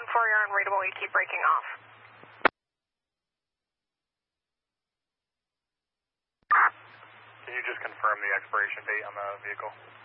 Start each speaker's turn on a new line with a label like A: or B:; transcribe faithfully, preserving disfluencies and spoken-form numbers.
A: one four, you're unreadable, you keep breaking off.
B: Can you just confirm the expiration date on the vehicle?